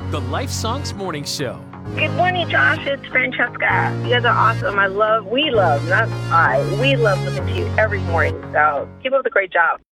The Life Songs Morning Show. Good morning, Josh. It's Francesca. You guys are awesome. We love listening to you every morning. So keep up the great job.